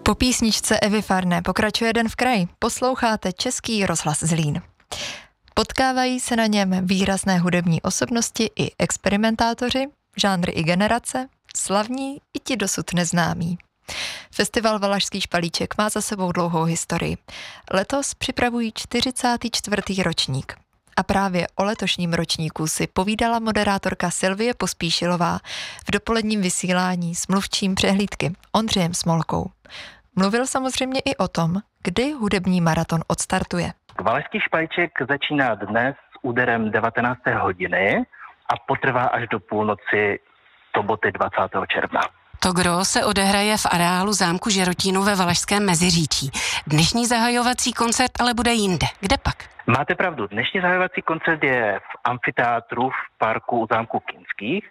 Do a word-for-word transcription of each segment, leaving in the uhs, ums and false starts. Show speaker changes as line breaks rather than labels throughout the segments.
Po písničce Evy Farné pokračuje Den v kraji. Posloucháte Český rozhlas Zlín. Potkávají se na něm výrazné hudební osobnosti i experimentátoři, žánry i generace, slavní i ti dosud neznámí. Festival Valašský špalíček má za sebou dlouhou historii. Letos připravují čtyřicátý čtvrtý ročník. A právě o letošním ročníku si povídala moderátorka Silvie Pospíšilová v dopoledním vysílání s mluvčím přehlídky Ondřejem Smolkou. Mluvil samozřejmě i o tom, kdy hudební maraton odstartuje.
Valašský špalíček začíná dnes s úderem devatenácté hodiny a potrvá až do půlnoci soboty dvacátého června.
To gro se odehraje v areálu zámku Žerotínu ve Valašském Meziříčí. Dnešní zahajovací koncert ale bude jinde. Kde pak?
Máte pravdu, dnešní zahajovací koncert je v amfiteátru v parku u zámku Kinských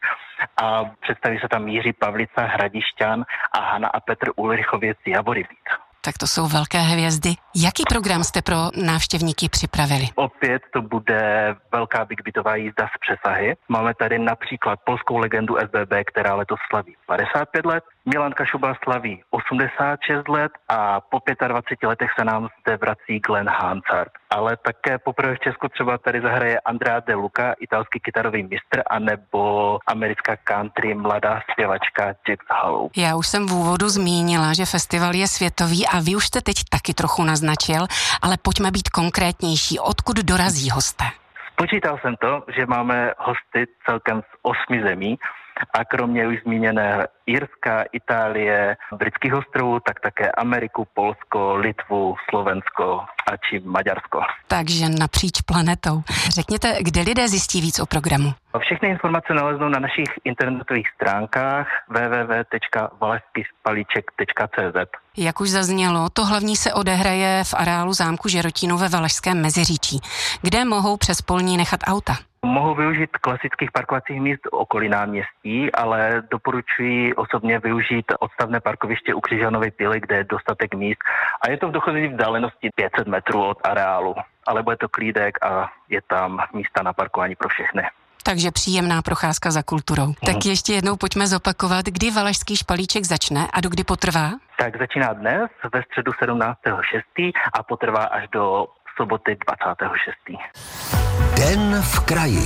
a představí se tam Jiří Pavlica, Hradišťan a Hana a Petr Ulrichověc Javorybít.
Tak to jsou velké hvězdy. Jaký program jste pro návštěvníky připravili?
Opět to bude velká big beatová jízda z přesahy. Máme tady například polskou legendu S B B, která letos slaví padesát pět let, Milan Kašuba slaví osmdesát šest let a po dvaceti pěti letech se nám zde vrací Glenn Hansard. Ale také poprvé v Česku třeba tady zahraje Andrea De Luca, italský kytarový mistr, anebo americká country mladá zpěvačka Jax Hollow.
Já už jsem v úvodu zmínila, že festival je světový a vy už jste teď taky trochu naznačil, ale pojďme být konkrétnější. Odkud dorazí hosté?
Spočítal jsem to, že máme hosty celkem z osmi zemí a kromě už zmíněné Irska, Itálie, Britských ostrovů, tak také Ameriku, Polsko, Litvu, Slovensko a či Maďarsko.
Takže napříč planetou. Řekněte, kde lidé zjistí víc o programu?
Všechny informace naleznou na našich internetových stránkách w w w tečka valašský špalíček tečka c z.
Jak už zaznělo, to hlavní se odehraje v areálu zámku Žerotínu ve Valašském Meziříčí, kde mohou přes polní nechat auta.
Mohou využít klasických parkovacích míst okolí náměstí, ale doporučuji osobně využít odstavné parkoviště u Křižanovy pily, kde je dostatek míst a je to v dochozí vzdálenosti pět set metrů od areálu, ale bude to klídek a je tam místa na parkování pro všechny.
Takže příjemná procházka za kulturou. Mm. Tak ještě jednou pojďme zopakovat, kdy Valašský špalíček začne a dokdy potrvá?
Tak začíná dnes ve středu sedmnáctého šestého a potrvá až do soboty dvacátého šestého
Den v kraji.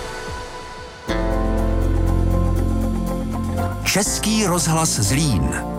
Český rozhlas Zlín.